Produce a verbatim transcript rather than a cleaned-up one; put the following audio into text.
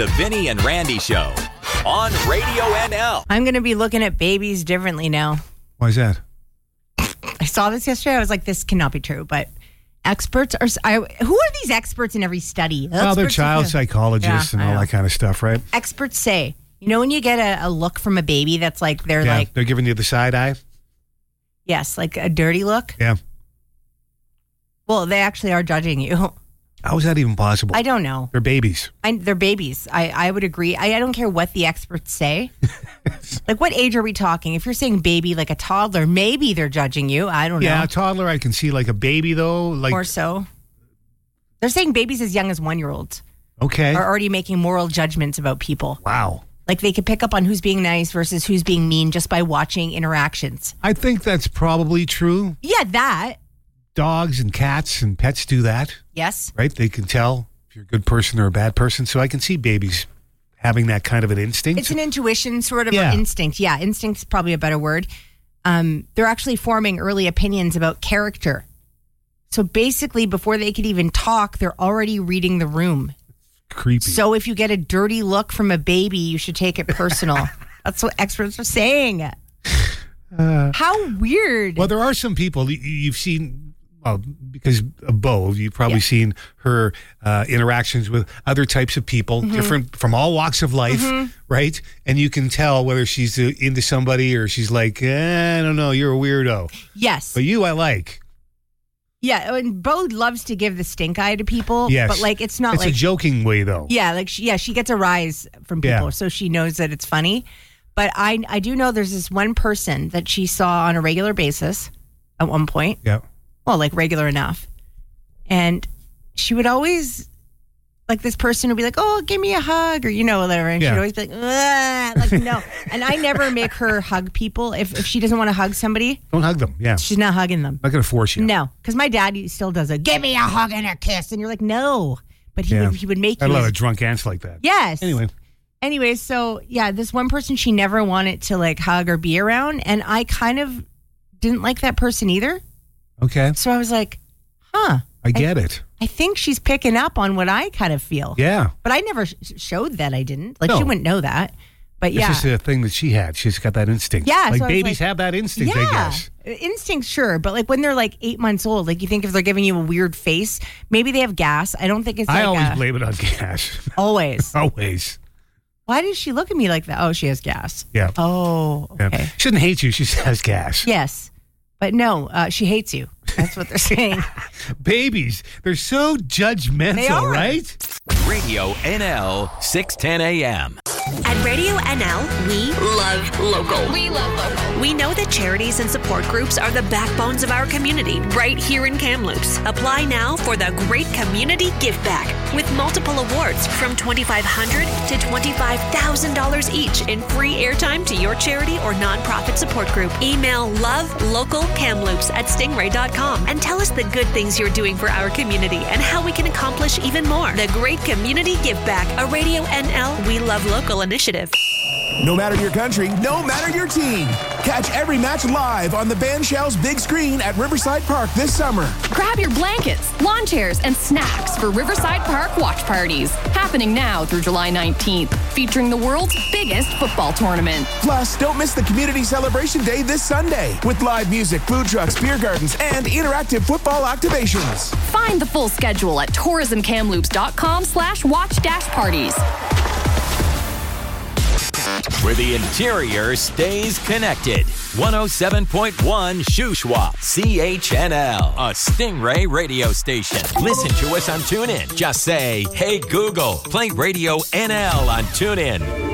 The Vinny and Randy Show on Radio N L. I'm going to be looking at babies differently now. Why is that? I saw this yesterday. I was like, this cannot be true. But experts are... I, who are these experts in every study? Well, Experts they're child are- psychologists Yeah, and I all know. that kind of stuff, right? Experts say, you know when you get a, a look from a baby that's like, they're Yeah, like, they're giving you the side eye. yes, like a dirty look? Yeah. Well, they actually are judging you. How is that even possible? I don't know. They're babies. I, they're babies. I, I would agree. I, I don't care what the experts say. Like, what age are we talking? If you're saying baby, like a toddler, maybe they're judging you. I don't Yeah, know. a toddler I can see, like a baby though. Like Or so. They're saying babies as young as one-year-olds okay. are already making moral judgments about people. Wow. Like, they could pick up on who's being nice versus who's being mean just by watching interactions. I think that's probably true. Yeah, that. Dogs and cats and pets do that, Yes. right? They can tell if you're a good person or a bad person. So I can see babies having that kind of an instinct. It's an intuition sort of, Yeah. or instinct. Yeah, instinct's probably a better word. Um, they're actually forming early opinions about character. So basically, before they could even talk, they're already reading the room. Creepy. So if you get a dirty look from a baby, you should take it personal. That's what experts are saying. Uh, How weird. well, there are some people you- you've seen, well, because of Bo, you've probably Yeah. seen her uh, interactions with other types of people, Mm-hmm. different from all walks of life, right? And you can tell whether she's uh, into somebody or she's like, eh, I don't know, you're a weirdo. Yes. But you, I like. Yeah, and Bo loves to give the stink eye to people. Yes. But, like, it's not It's like... a joking way, though. Yeah, like she, yeah, she gets a rise from people, Yeah. so she knows that it's funny. But I, I do know there's this one person that she saw on a regular basis at one point. Yeah. Well, like regular enough, and she would always, like, this person would be like, "Oh, give me a hug," or you know, whatever, and Yeah. she'd always be like, "Ugh," like no. And I never make her hug people. If if she doesn't want to hug somebody, Don't hug them. Yeah. she's not hugging them. Not going to force you. No, because my dad still does a "give me a hug and a kiss," and you're like, "No," but he Yeah. would he would make I you. love a drunk ants like that. Yes. Anyway. Anyway, so yeah, this one person she never wanted to like hug or be around, and I kind of didn't like that person either. Okay. So I was like, huh. I get it. I think she's picking up on what I kind of feel. Yeah. But I never sh- showed that I didn't. Like, No. she wouldn't know that. But yeah. It's just a thing that she had. She's got that instinct. Yeah, Like so I was babies like- have that instinct, yeah. I guess. Instinct, sure. But like when they're like eight months old, like you think if they're giving you a weird face, maybe they have gas. I don't think it's I like always a- blame it on gas. Always. always. Why does she look at me like that? Oh, she has gas. Yeah. Oh, Yeah. okay. She doesn't hate you. She just has gas. Yes. But no, uh, she hates you. That's what they're saying. Babies, they're so judgmental, They are. right? Radio N L, six ten a.m. At Radio N L, we love local. We love local. We know that charities and support groups are the backbones of our community right here in Kamloops. Apply now for the Great Community Give Back with multiple awards from twenty-five hundred dollars to twenty-five thousand dollars each in free airtime to your charity or nonprofit support group. Email lovelocalkamloops at stingray dot com and tell us the good things you're doing for our community and how we can accomplish even more. The Great Community Give Back, a Radio N L We Love Local initiative. No matter your country, no matter your team. Catch every match live on the Band Shell's big screen at Riverside Park this summer. Grab your blankets, lawn chairs, and snacks for Riverside Park watch parties. Happening now through July nineteenth, featuring the world's biggest football tournament. Plus, don't miss the Community Celebration Day this Sunday with live music, food trucks, beer gardens, and interactive football activations. Find the full schedule at tourismkamloops.com slash watch dash parties. Where the interior stays connected. one oh seven point one Shuswap, C H N L, a Stingray radio station. Listen to us on TuneIn. Just say, hey Google, play Radio N L on TuneIn.